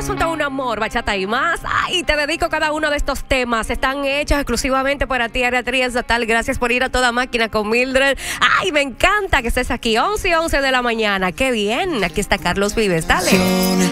Vives junto a un amor, bachata y más. Ay, te dedico cada uno de estos temas. Están hechos exclusivamente para ti, Área Triestatal. Gracias por ir a toda máquina con Mildred. Ay, me encanta que estés aquí. 11 y 11 de la mañana. Qué bien. Aquí está Carlos Vives. Dale.